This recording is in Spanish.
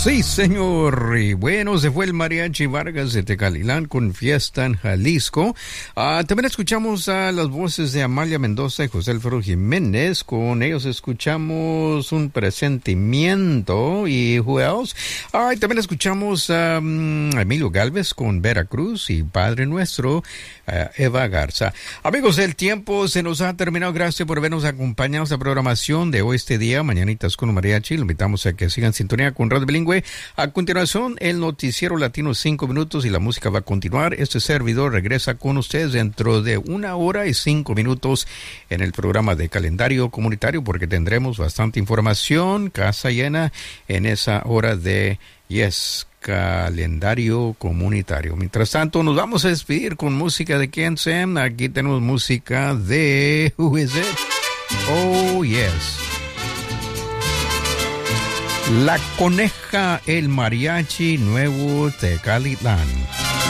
Sí, señor. Y bueno, se fue el Mariachi Vargas de Tecalilán con Fiesta en Jalisco. También escuchamos a las voces de Amalia Mendoza y José Alfredo Jiménez. Con ellos escuchamos Un Presentimiento y Juegos. Y también escuchamos a Emilio Galvez con Veracruz y Padre Nuestro, Eva Garza. Amigos, el tiempo se nos ha terminado. Gracias por habernos acompañado en esta programación de hoy, este día, Mañanitas con Mariachi. Lo invitamos a que sigan en sintonía con Radio Bilingüe. A continuación, el noticiero latino 5 minutos y la música va a continuar. Este servidor regresa con ustedes dentro de 1 hora y 5 minutos en el programa de calendario comunitario, porque tendremos bastante información, casa llena en esa hora de calendario comunitario. Mientras tanto, nos vamos a despedir con música de quién, Sam. Aquí tenemos música de Who Is It? Oh, yes. La Coneja, el Mariachi Nuevo Tecalitlán.